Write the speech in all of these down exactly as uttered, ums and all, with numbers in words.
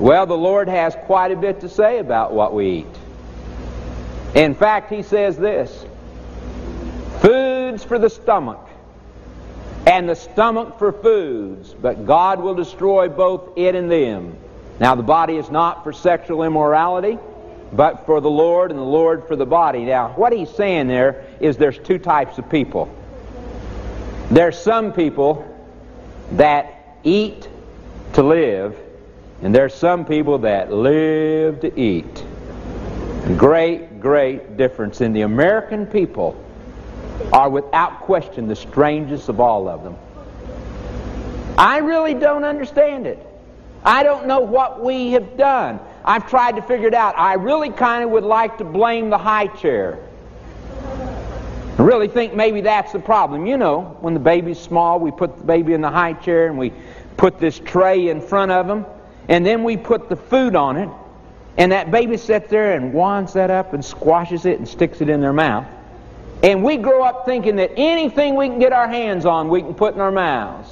Well, the Lord has quite a bit to say about what we eat. In fact, He says this: food's for the stomach, and the stomach for foods, but God will destroy both it and them. Now, the body is not for sexual immorality, but for the Lord, and the Lord for the body. Now, what He's saying there is there's two types of people. There's some people that eat to live, and there's some people that live to eat. Great, great difference. And the American people are without question the strangest of all of them. I really don't understand it. I don't know what we have done. I've tried to figure it out. I really kind of would like to blame the high chair. I really think maybe that's the problem. You know, when the baby's small, we put the baby in the high chair and we put this tray in front of him, and then we put the food on it, and that baby sits there and wands that up and squashes it and sticks it in their mouth. And we grow up thinking that anything we can get our hands on, we can put in our mouths.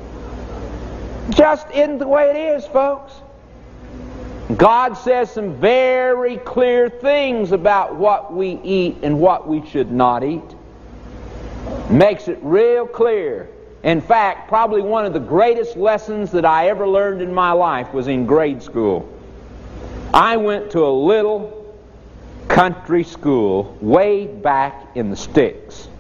Just isn't the way it is, folks. God says some very clear things about what we eat and what we should not eat. Makes it real clear. In fact, probably one of the greatest lessons that I ever learned in my life was in grade school. I went to a little country school way back in the sticks.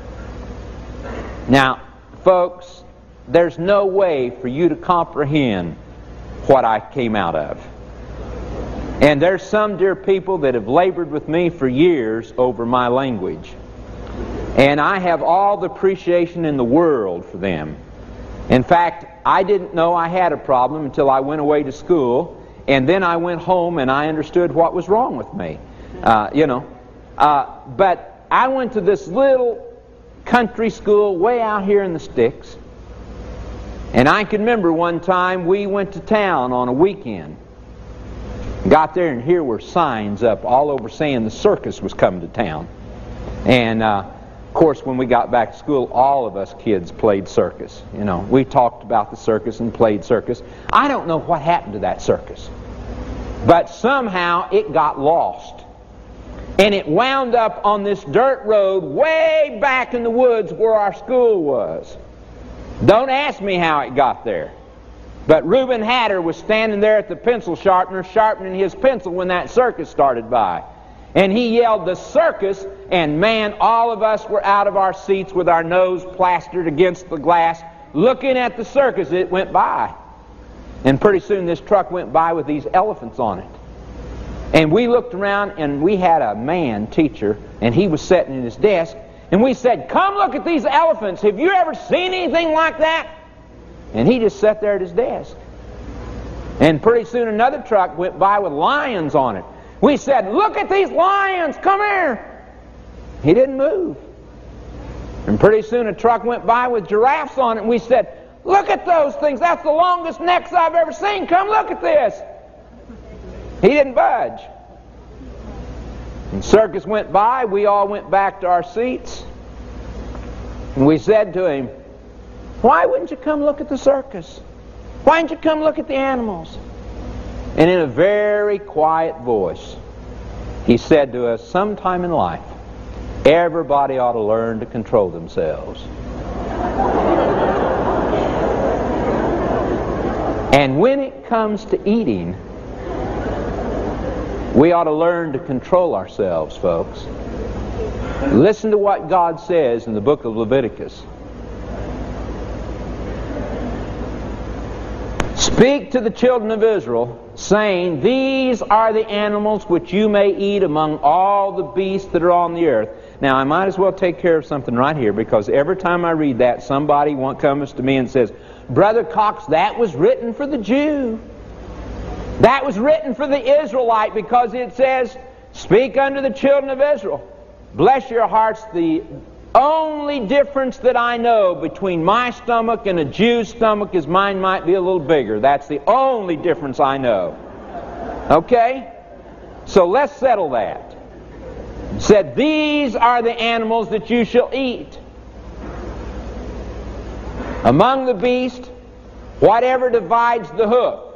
Now, folks, there's no way for you to comprehend what I came out of. And there's some dear people that have labored with me for years over my language. And I have all the appreciation in the world for them. In fact, I didn't know I had a problem until I went away to school, and then I went home and I understood what was wrong with me. Uh, you know. Uh, but I went to this little country school way out here in the sticks. And I can remember one time we went to town on a weekend. Got there, and here were signs up all over saying the circus was coming to town. And uh, of course, when we got back to school, all of us kids played circus. You know, we talked about the circus and played circus. I don't know what happened to that circus, but somehow it got lost. And it wound up on this dirt road way back in the woods where our school was. Don't ask me how it got there. But Reuben Hatter was standing there at the pencil sharpener sharpening his pencil when that circus started by. And he yelled, "The circus!" And man, all of us were out of our seats with our nose plastered against the glass, looking at the circus. It went by. And pretty soon this truck went by with these elephants on it. And we looked around, and we had a man teacher, and he was sitting in his desk, and we said, "Come look at these elephants. Have you ever seen anything like that?" And he just sat there at his desk. And pretty soon another truck went by with lions on it. We said, "Look at these lions, come here." He didn't move. And pretty soon a truck went by with giraffes on it, and we said, "Look at those things, that's the longest necks I've ever seen, come look at this." He didn't budge. And circus went by, we all went back to our seats, and we said to him, "Why wouldn't you come look at the circus? Why didn't you come look at the animals?" And in a very quiet voice, he said to us, "Sometime in life, everybody ought to learn to control themselves." And when it comes to eating, we ought to learn to control ourselves, folks. Listen to what God says in the book of Leviticus. "Speak to the children of Israel, saying, These are the animals which you may eat among all the beasts that are on the earth." Now, I might as well take care of something right here, because every time I read that, somebody comes to me and says, "Brother Cox, that was written for the Jew. That was written for the Israelite, because it says, 'Speak unto the children of Israel.'" Bless your hearts, the only difference that I know between my stomach and a Jew's stomach is mine might be a little bigger. That's the only difference I know. Okay? So let's settle that. It said, "These are the animals that you shall eat. Among the beast, whatever divides the hoof,